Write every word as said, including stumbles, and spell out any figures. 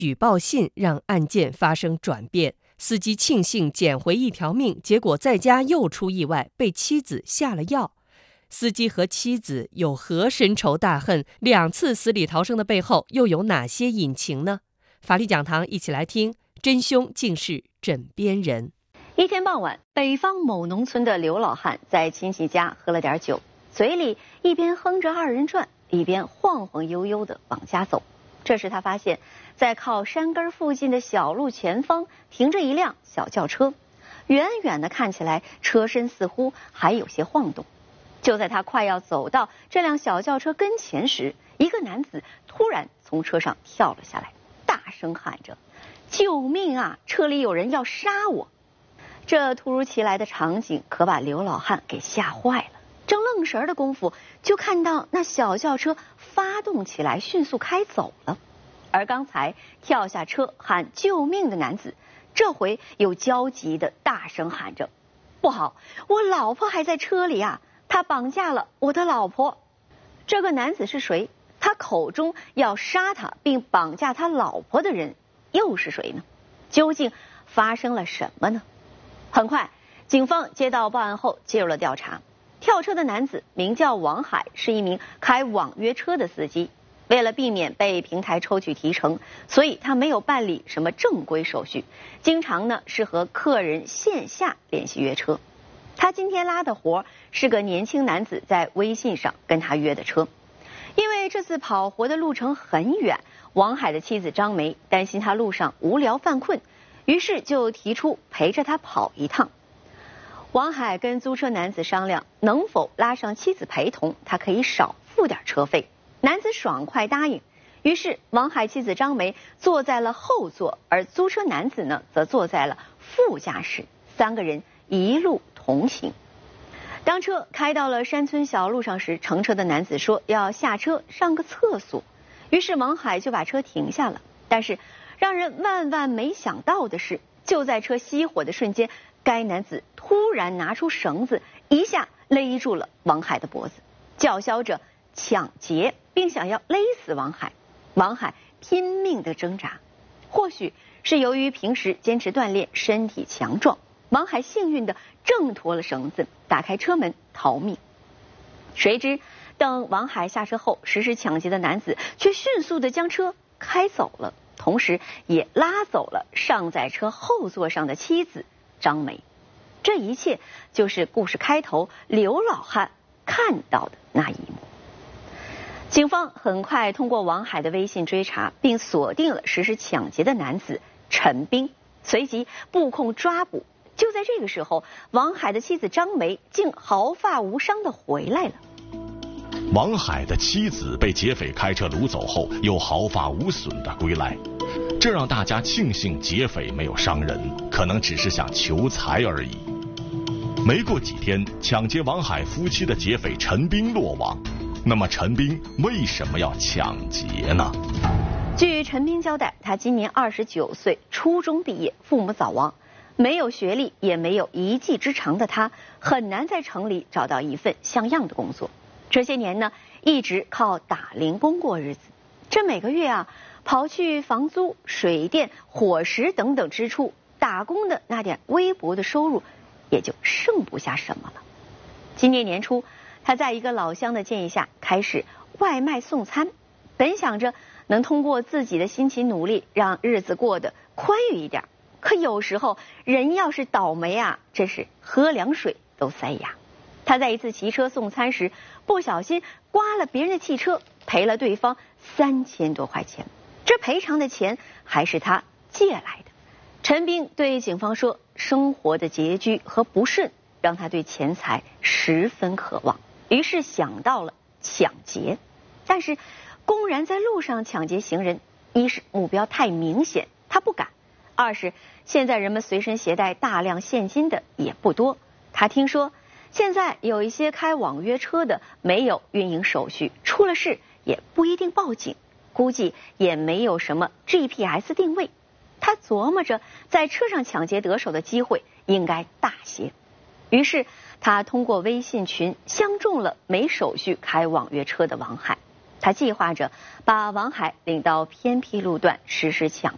举报信让案件发生转变，司机庆幸捡回一条命，结果在家又出意外，被妻子下了药。司机和妻子有何深仇大恨？两次死里逃生的背后又有哪些隐情呢？法律讲堂一起来听，真凶竟是枕边人。 一天傍晚，北方某农村的刘老汉在亲戚家喝了点酒，嘴里一边哼着二人转，一边晃晃悠悠地往家走。这时他发现，在靠山根附近的小路前方停着一辆小轿车，远远的看起来车身似乎还有些晃动。就在他快要走到这辆小轿车跟前时，一个男子突然从车上跳了下来，大声喊着：“救命啊！车里有人要杀我！”这突如其来的场景可把刘老汉给吓坏了。正愣神的功夫，就看到那小轿车发动起来，迅速开走了。而刚才跳下车喊救命的男子，这回又焦急地大声喊着：“不好，我老婆还在车里啊！他绑架了我的老婆。”这个男子是谁？他口中要杀他并绑架他老婆的人又是谁呢？究竟发生了什么呢？很快，警方接到报案后介入了调查。跳车的男子名叫王海，是一名开网约车的司机。为了避免被平台抽取提成，所以他没有办理什么正规手续，经常呢是和客人线下联系约车。他今天拉的活是个年轻男子在微信上跟他约的车。因为这次跑活的路程很远，王海的妻子张梅担心他路上无聊犯困，于是就提出陪着他跑一趟。王海跟租车男子商量能否拉上妻子陪同，他可以少付点车费。男子爽快答应，于是王海妻子张梅坐在了后座，而租车男子呢则坐在了副驾驶，三个人一路同行。当车开到了山村小路上时，乘车的男子说要下车上个厕所，于是王海就把车停下了。但是让人万万没想到的是，就在车熄火的瞬间，该男子突然拿出绳子，一下勒住了王海的脖子，叫嚣着抢劫，并想要勒死王海。王海拼命的挣扎，或许是由于平时坚持锻炼，身体强壮，王海幸运的挣脱了绳子，打开车门逃命。谁知等王海下车后，实施抢劫的男子却迅速的将车开走了，同时也拉走了上在车后座上的妻子张梅。这一切就是故事开头刘老汉看到的那一幕。警方很快通过王海的微信追查，并锁定了实施抢劫的男子陈斌，随即布控抓捕。就在这个时候，王海的妻子张梅竟毫发无伤地回来了。 王海的妻子被劫匪开车掳走后，又毫发无损地归来，这让大家庆幸劫匪没有伤人，可能只是想求财而已。没过几天，抢劫王海夫妻的劫匪陈斌落网。那么陈斌为什么要抢劫呢？ 据陈斌交代，他今年二十九岁，初中毕业，父母早亡，没有学历也没有一技之长的他，很难在城里找到一份像样的工作。这些年呢，一直靠打零工过日子。这每个月啊，刨去房租、水电、伙食等等支出，打工的那点微薄的收入也就剩不下什么了。今年年初，他在一个老乡的建议下开始外卖送餐，本想着能通过自己的辛勤努力让日子过得宽裕一点。可有时候人要是倒霉啊，真是喝凉水都塞牙。他在一次骑车送餐时，不小心刮了别人的汽车，赔了对方三千多块钱。这赔偿的钱还是他借来的。陈斌对警方说，生活的拮据和不顺让他对钱财十分渴望，于是想到了抢劫。但是公然在路上抢劫行人，一是目标太明显，他不敢；二是现在人们随身携带大量现金的也不多。他听说现在有一些开网约车的没有运营手续，出了事也不一定报警，估计也没有什么 G P S 定位。他琢磨着在车上抢劫得手的机会应该大些，于是他通过微信群相中了没手续开网约车的王海。他计划着把王海领到偏僻路段实施抢